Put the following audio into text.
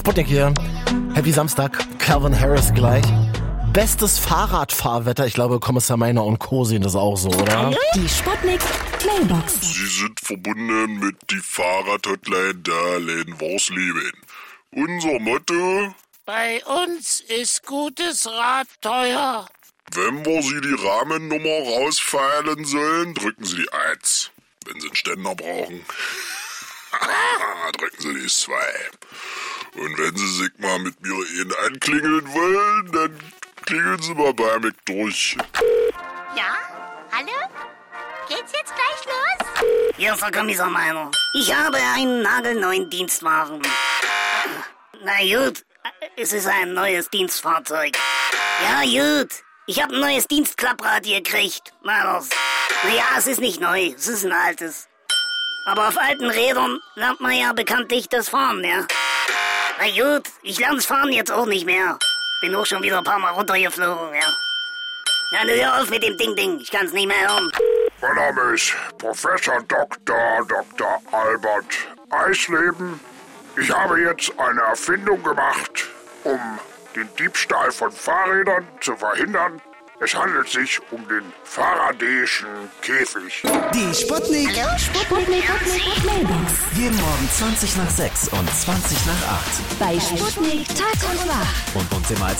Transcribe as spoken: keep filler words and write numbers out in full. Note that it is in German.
Sputnik hier. Happy Samstag. Calvin Harris gleich. Bestes Fahrradfahrwetter. Ich glaube, Kommissar Meiner und Co. sehen das auch so, oder? Die Sputnik Mailbox. Sie sind verbunden mit die Fahrradhotline der Läden Worsleben. Unser Motto: Bei uns ist gutes Rad teuer. Wenn wir Sie die Rahmennummer rausfeilen sollen, drücken Sie die eins. Wenn Sie einen Ständer brauchen, drücken Sie die zwei. Und wenn Sie sich mal mit mir ihn anklingeln wollen, dann klingeln Sie mal bei mir durch. Ja? Hallo? Geht's jetzt gleich los? Hier ist der Kommissar Meiner. Ich habe einen nagelneuen Dienstwagen. Na gut, es ist ein neues Dienstfahrzeug. Ja gut, ich habe ein neues Dienstklapprad gekriegt. Meiners. Naja, es ist nicht neu, es ist ein altes. Aber auf alten Rädern lernt man ja bekanntlich das Fahren, ja. Na gut, ich lerne das Fahren jetzt auch nicht mehr. Bin auch schon wieder ein paar Mal runtergeflogen, ja. Ja, nu hör auf mit dem Ding-Ding, ich kann's nicht mehr hören. Mein Name ist Professor Doktor Doktor Albert Eisleben. Ich habe jetzt eine Erfindung gemacht, um den Diebstahl von Fahrrädern zu verhindern. Es handelt sich um den Faradayschen Käfig. Die Sputnik. Hallo, Sputnik Mailbox. Jeden Morgen zwanzig nach sechs und zwanzig nach acht. Bei Sputnik Tag und Nacht. Und uns immer als